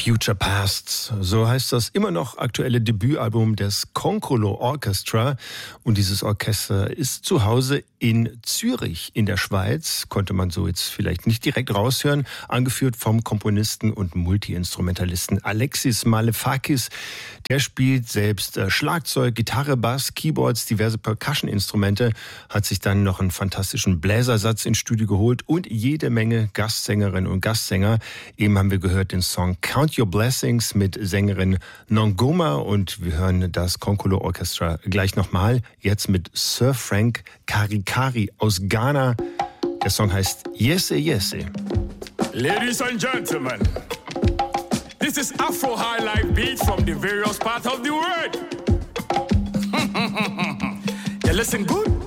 Future Pasts. So heißt das immer noch aktuelle Debütalbum des Konkolo Orchestra. Und dieses Orchester ist zu Hause in Zürich in der Schweiz. Konnte man so jetzt vielleicht nicht direkt raushören. Angeführt vom Komponisten und Multi-Instrumentalisten Alexis Malefakis. Der spielt selbst Schlagzeug, Gitarre, Bass, Keyboards, diverse Percussion-Instrumente. Hat sich dann noch einen fantastischen Bläsersatz ins Studio geholt und jede Menge Gastsängerinnen und Gastsänger. Eben haben wir gehört den Song Count Your Blessings mit Sängerin Nongoma und wir hören das Konkolo Orchestra gleich nochmal. Jetzt mit Sir Frank Karikari aus Ghana. Der Song heißt Yese Yese. Ladies and gentlemen, this is Afro High Life beat from the various parts of the world. You listen good?